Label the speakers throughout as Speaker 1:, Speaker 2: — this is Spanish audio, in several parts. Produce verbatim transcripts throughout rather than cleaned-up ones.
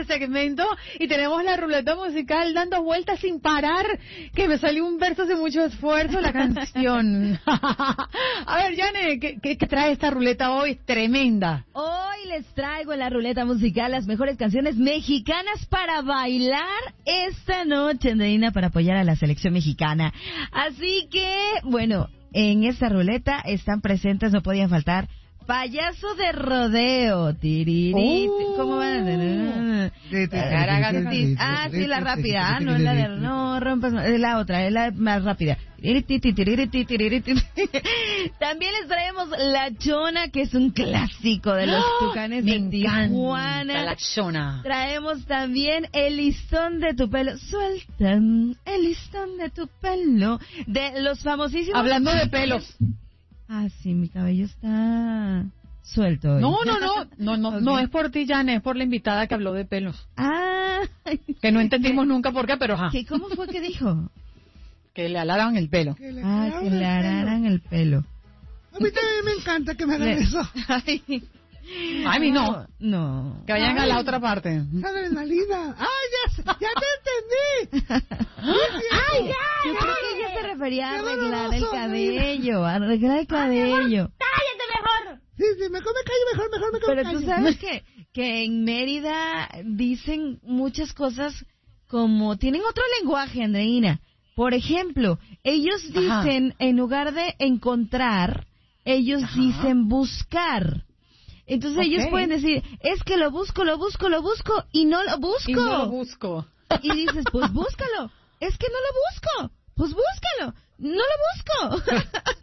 Speaker 1: este segmento y tenemos la ruleta musical dando vueltas sin parar, que me salió un verso sin mucho esfuerzo, la canción. A ver, Yane, ¿qué, qué, qué trae esta ruleta hoy? Tremenda.
Speaker 2: Hoy les traigo en la ruleta musical las mejores canciones mexicanas para bailar esta noche, Andreina, para apoyar a la selección mexicana. Así que, bueno, en esta ruleta están presentes, no podían faltar, Payaso de Rodeo. Tiriri,
Speaker 1: Oh.
Speaker 2: ¿Cómo van? Ah, sí, la rápida. Ah, no, es la de... No, rompas... Es la otra, es la más rápida. También les traemos La Chona, que es un clásico de los Tucanes de Tijuana.
Speaker 1: La Chona.
Speaker 2: Traemos también El Listón de tu pelo. Suelta el listón de tu pelo. De los famosísimos...
Speaker 1: Hablando de pelos.
Speaker 2: Ah, sí, mi cabello está suelto hoy.
Speaker 1: No, no, no, no, no,
Speaker 2: Okay.
Speaker 1: no es por ti, Yane, es por la invitada que habló de pelos.
Speaker 2: Ah.
Speaker 1: Que no entendimos nunca por qué, pero ajá.
Speaker 2: ¿Qué, ¿Cómo fue que dijo?
Speaker 1: Que le alaban el pelo.
Speaker 3: Que le
Speaker 2: Ah,
Speaker 3: clavan
Speaker 2: que le
Speaker 3: el
Speaker 2: araran el pelo.
Speaker 3: pelo. A mí también me encanta que me hagan
Speaker 2: Le-
Speaker 3: eso.
Speaker 2: Ay,
Speaker 1: A mí no.
Speaker 2: No.
Speaker 1: Que vayan a la otra parte.
Speaker 3: Esa adrenalina. ¡Ay, ya, sé- ya te entendí!
Speaker 2: Ay, Yo creo que ella se refería a
Speaker 3: Qué
Speaker 2: arreglar el
Speaker 3: doloroso,
Speaker 2: cabello, a arreglar el cabello.
Speaker 3: Sí, sí, mejor me callo, mejor, mejor me callo.
Speaker 2: Pero tú sabes que, que en Mérida dicen muchas cosas como... Tienen otro lenguaje, Andreina. Por ejemplo, ellos
Speaker 1: Ajá.
Speaker 2: dicen, en lugar de encontrar, ellos
Speaker 1: Ajá.
Speaker 2: dicen buscar. Entonces
Speaker 1: Ok.
Speaker 2: ellos pueden decir, es que lo busco, lo busco, lo busco y no lo busco.
Speaker 1: Y no lo busco.
Speaker 2: Y dices, pues búscalo. Es que no lo busco. Pues búscalo. No lo busco.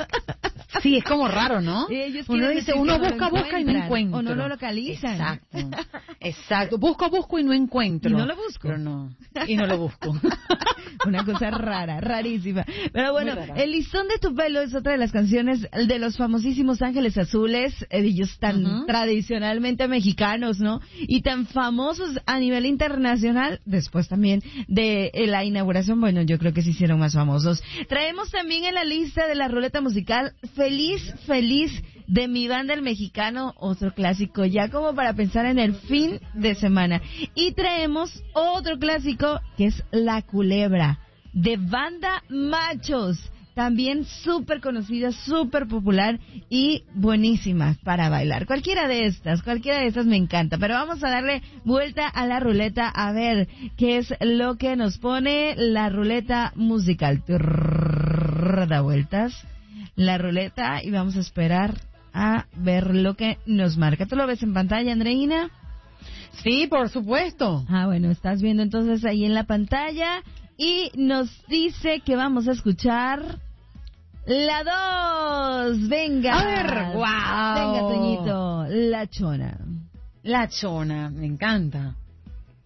Speaker 1: Sí, es como raro, ¿no?
Speaker 2: Y ellos
Speaker 1: Uno
Speaker 2: quieren
Speaker 1: dice,
Speaker 2: decir
Speaker 1: uno
Speaker 2: que no lo
Speaker 1: busca, busca y no
Speaker 2: encuentran,
Speaker 1: encuentro.
Speaker 2: o no lo localizan.
Speaker 1: Exacto, exacto. Busco, busco y no encuentro.
Speaker 2: Y no lo busco.
Speaker 1: Pero no, y no lo busco.
Speaker 2: Una cosa rara, rarísima. Pero bueno,
Speaker 1: Muy rara.
Speaker 2: El Listón de tu pelo es otra de las canciones de los famosísimos Ángeles Azules, ellos tan
Speaker 1: Ujú.
Speaker 2: tradicionalmente mexicanos, ¿no? Y tan famosos a nivel internacional, después también de eh, la inauguración, bueno, yo creo que se hicieron más famosos. Traemos también en la lista de la ruleta musical Feliz, Feliz de Mi Banda el Mexicano, otro clásico ya como para pensar en el fin de semana. Y traemos otro clásico que es La Culebra de Banda Machos, también súper conocida, súper popular y buenísima para bailar. Cualquiera de estas, cualquiera de estas me encanta, pero vamos a darle vuelta a la ruleta a ver qué es lo que nos pone la ruleta musical. Turr, da vueltas la ruleta y vamos a esperar a ver lo que nos marca. ¿Tú lo ves en pantalla, Andreina?
Speaker 1: Sí, por supuesto.
Speaker 2: Ah, bueno, estás viendo entonces ahí en la pantalla y nos dice que vamos a escuchar la dos. Venga.
Speaker 1: A ver, wow.
Speaker 2: Venga, Toñito, La Chona.
Speaker 1: La Chona, me encanta.